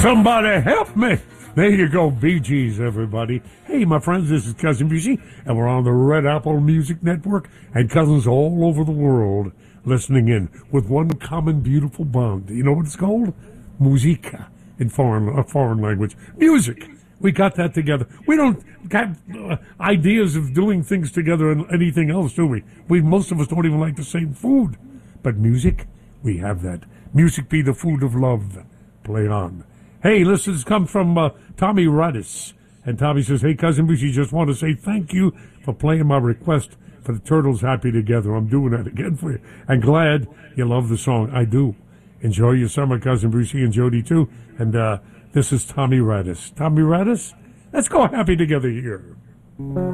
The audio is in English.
Somebody help me. There you go, Bee Gees, everybody. Hey, my friends, this is Cousin Busey, and we're on the Red Apple Music Network, and cousins all over the world listening in with one common beautiful bond. You know what it's called? Musica in foreign language. Music. We got that together. We don't have ideas of doing things together and anything else, do we? Most of us don't even like the same food. But music, we have that. Music be the food of love. Play on. Hey, this comes from Tommy Radis. And Tommy says, hey, Cousin Busey, just want to say thank you for playing my request for the Turtles Happy Together. I'm doing that again for you. And glad you love the song. I do. Enjoy your summer, Cousin Busey and Jody, too. And this is Tommy Radis. Tommy Radis, let's go happy together here.